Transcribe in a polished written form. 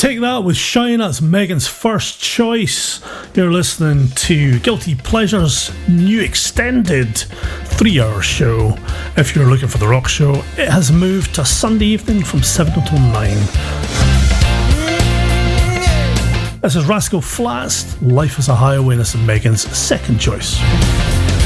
Take that with Shine. That's Megan's first choice. You're listening to Guilty Pleasure's new extended 3-hour show. If you're looking for the rock show, it has moved to Sunday evening from 7 until 9. This is Rascal Flatts, Life is a Highway, and this is Megan's second choice.